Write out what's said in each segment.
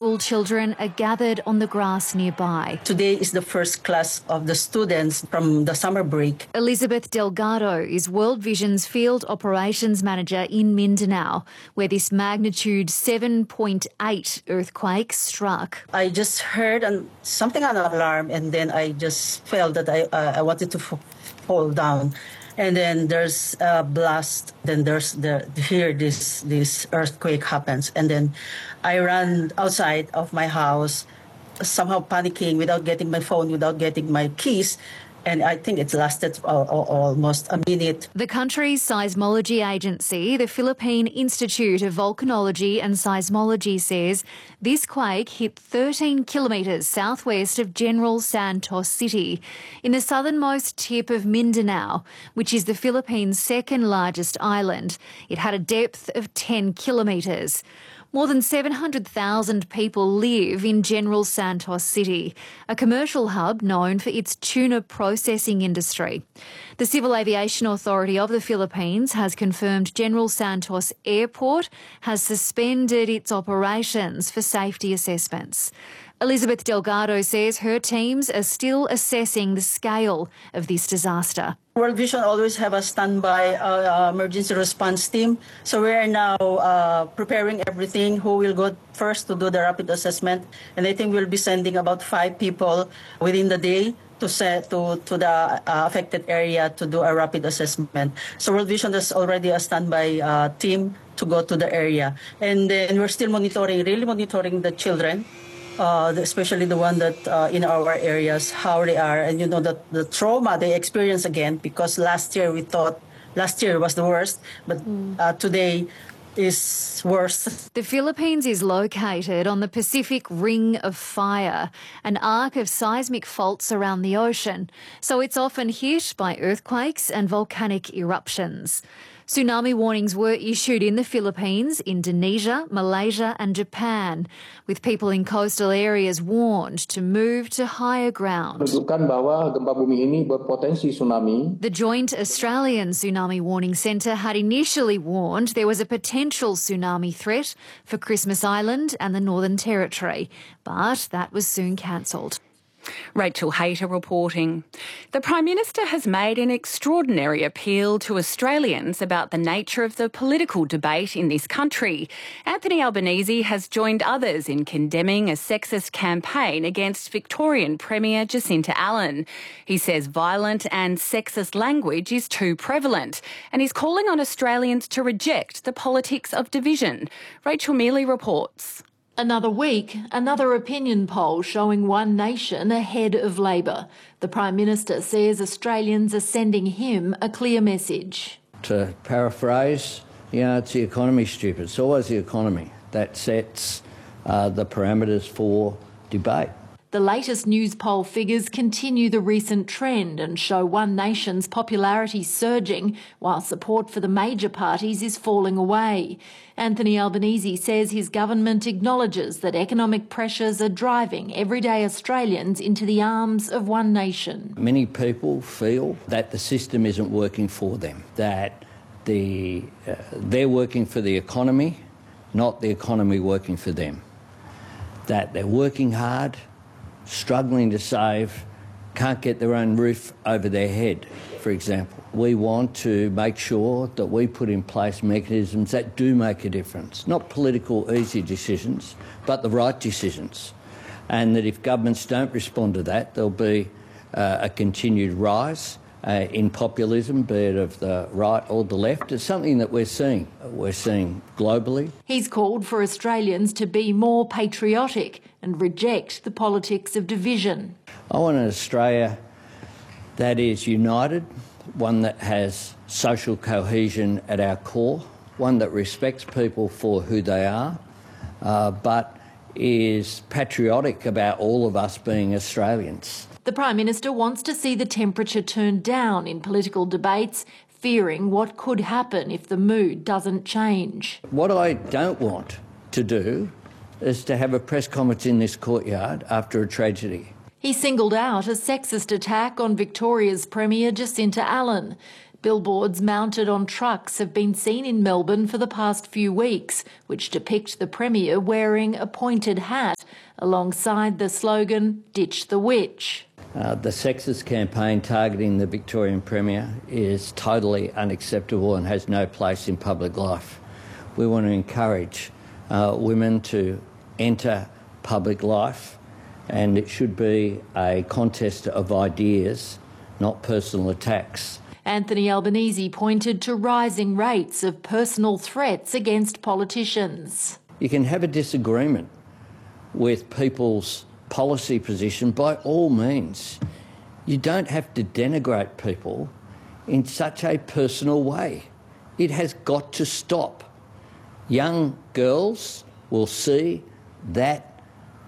school children are gathered on the grass nearby. Today is the first class of the students from the summer break. Elizabeth Delgado is World Vision's Field Operations Manager in Mindanao, where this magnitude 7.8 earthquake struck. I just heard something on an alarm, and then I just felt that I wanted to fall down. And then there's a blast. Then there's this earthquake happens, and then I ran outside of my house, somehow panicking, without getting my phone, without getting my keys. And I think it's lasted almost a minute. The country's seismology agency, the Philippine Institute of Volcanology and Seismology, says this quake hit 13 kilometres southwest of General Santos City, in the southernmost tip of Mindanao, which is the Philippines' second largest island. It had a depth of 10 kilometres. More than 700,000 people live in General Santos City, a commercial hub known for its tuna processing industry. The Civil Aviation Authority of the Philippines has confirmed General Santos Airport has suspended its operations for safety assessments. Elizabeth Delgado says her teams are still assessing the scale of this disaster. World Vision always have a standby emergency response team. So we are now preparing everything. Who will go first to do the rapid assessment? And I think we'll be sending about 5 people within the day to the affected area to do a rapid assessment. So World Vision has already a standby team to go to the area. And then we're still really monitoring the children. Especially the one that in our areas, how they are, and the trauma they experience again, because last year we thought last year was the worst, but today is worse. The Philippines is located on the Pacific Ring of Fire, an arc of seismic faults around the ocean, so it's often hit by earthquakes and volcanic eruptions. Tsunami warnings were issued in the Philippines, Indonesia, Malaysia and Japan, with people in coastal areas warned to move to higher ground. The Joint Australian Tsunami Warning Centre had initially warned there was a potential tsunami threat for Christmas Island and the Northern Territory, but that was soon cancelled. Rachel Hayter reporting. The Prime Minister has made an extraordinary appeal to Australians about the nature of the political debate in this country. Anthony Albanese has joined others in condemning a sexist campaign against Victorian Premier Jacinta Allan. He says violent and sexist language is too prevalent and is calling on Australians to reject the politics of division. Rachel Mealy reports. Another week, another opinion poll showing One Nation ahead of Labor. The Prime Minister says Australians are sending him a clear message. To paraphrase, it's the economy, stupid. It's always the economy that sets the parameters for debate. The latest news poll figures continue the recent trend and show One Nation's popularity surging while support for the major parties is falling away. Anthony Albanese says his government acknowledges that economic pressures are driving everyday Australians into the arms of One Nation. Many people feel that the system isn't working for them, that they're working for the economy, not the economy working for them, that they're working hard, struggling to save, can't get their own roof over their head, for example. We want to make sure that we put in place mechanisms that do make a difference, not political easy decisions, but the right decisions. And that if governments don't respond to that, there'll be a continued rise in populism, be it of the right or the left. It's something that we're seeing. We're seeing globally. He's called for Australians to be more patriotic and reject the politics of division. I want an Australia that is united, one that has social cohesion at our core, one that respects people for who they are, but is patriotic about all of us being Australians. The Prime Minister wants to see the temperature turned down in political debates, fearing what could happen if the mood doesn't change. What I don't want to do is to have a press conference in this courtyard after a tragedy. He singled out a sexist attack on Victoria's Premier Jacinta Allan. Billboards mounted on trucks have been seen in Melbourne for the past few weeks, which depict the Premier wearing a pointed hat alongside the slogan, "Ditch the Witch." The sexist campaign targeting the Victorian Premier is totally unacceptable and has no place in public life. We want to encourage women to enter public life, and it should be a contest of ideas, not personal attacks. Anthony Albanese pointed to rising rates of personal threats against politicians. You can have a disagreement with people's policy position by all means. You don't have to denigrate people in such a personal way. It has got to stop. Young girls will see that,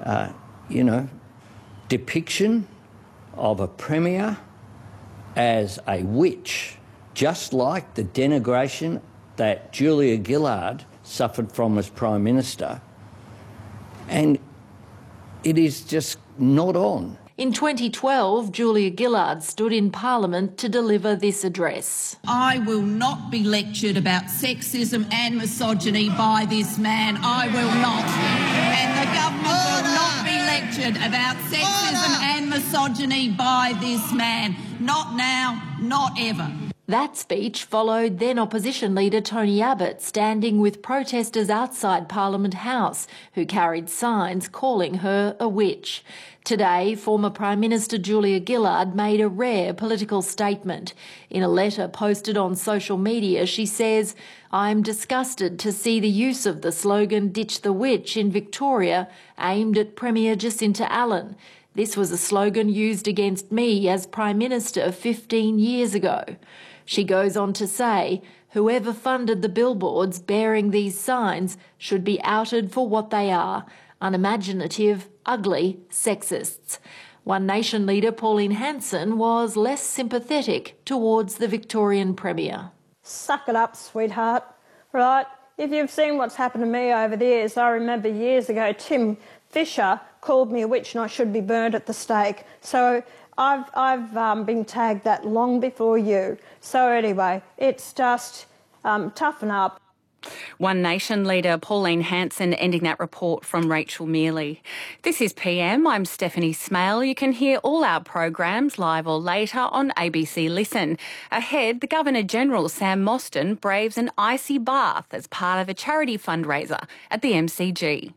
depiction of a premier as a witch, just like the denigration that Julia Gillard suffered from as Prime Minister. And it is just not on. In 2012, Julia Gillard stood in Parliament to deliver this address. I will not be lectured about sexism and misogyny by this man. I will not. And the government will not be lectured about sexism and misogyny by this man. Not now, not ever. That speech followed then Opposition Leader Tony Abbott standing with protesters outside Parliament House who carried signs calling her a witch. Today, former Prime Minister Julia Gillard made a rare political statement. In a letter posted on social media, she says, "I'm disgusted to see the use of the slogan Ditch the Witch in Victoria aimed at Premier Jacinta Allen. This was a slogan used against me as Prime Minister 15 years ago. She goes on to say, whoever funded the billboards bearing these signs should be outed for what they are, unimaginative, ugly sexists. One Nation leader, Pauline Hanson, was less sympathetic towards the Victorian Premier. Suck it up, sweetheart, right? If you've seen what's happened to me over the years, I remember years ago Tim Fisher called me a witch and I should be burned at the stake. So I've been tagged that long before you. So anyway, it's just toughen up. One Nation leader Pauline Hanson ending that report from Rachel Mealy. This is PM. I'm Stephanie Smale. You can hear all our programs live or later on ABC Listen. Ahead, the Governor-General Sam Mostyn braves an icy bath as part of a charity fundraiser at the MCG.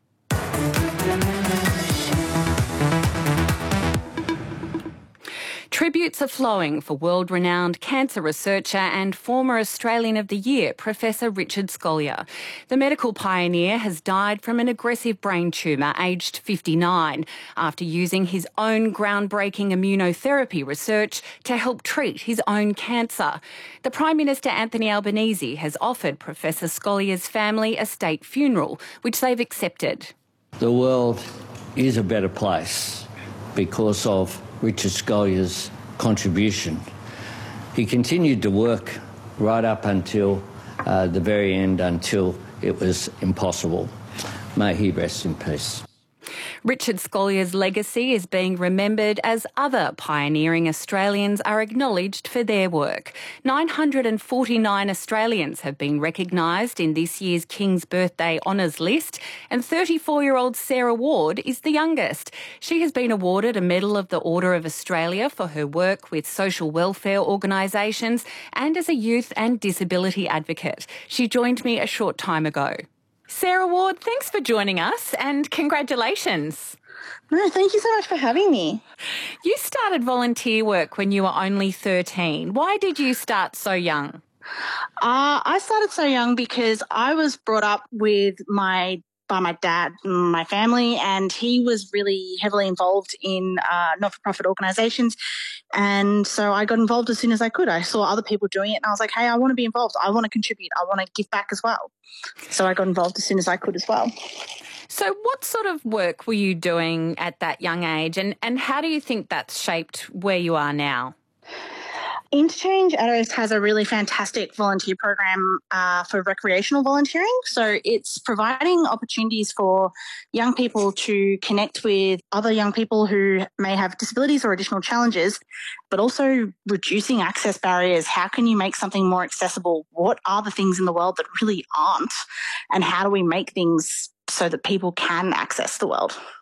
Tributes are flowing for world-renowned cancer researcher and former Australian of the Year, Professor Richard Scolyer. The medical pioneer has died from an aggressive brain tumour aged 59 after using his own groundbreaking immunotherapy research to help treat his own cancer. The Prime Minister Anthony Albanese has offered Professor Scolyer's family a state funeral, which they've accepted. The world is a better place because of Richard Scolyer's contribution. He continued to work right up until the very end, until it was impossible. May he rest in peace. Richard Scolyer's legacy is being remembered as other pioneering Australians are acknowledged for their work. 949 Australians have been recognised in this year's King's Birthday Honours list, and 34-year-old Sarah Ward is the youngest. She has been awarded a Medal of the Order of Australia for her work with social welfare organisations and as a youth and disability advocate. She joined me a short time ago. Sarah Ward, thanks for joining us and congratulations. No, thank you so much for having me. You started volunteer work when you were only 13. Why did you start so young? I started so young because I was brought up by my dad, my family, and he was really heavily involved in not-for-profit organisations. And so I got involved as soon as I could. I saw other people doing it and I was like, hey, I want to be involved. I want to contribute. I want to give back as well. So I got involved as soon as I could as well. So what sort of work were you doing at that young age and how do you think that's shaped where you are now? Interchange Addos has a really fantastic volunteer program for recreational volunteering. So it's providing opportunities for young people to connect with other young people who may have disabilities or additional challenges, but also reducing access barriers. How can you make something more accessible? What are the things in the world that really aren't? And how do we make things so that people can access the world?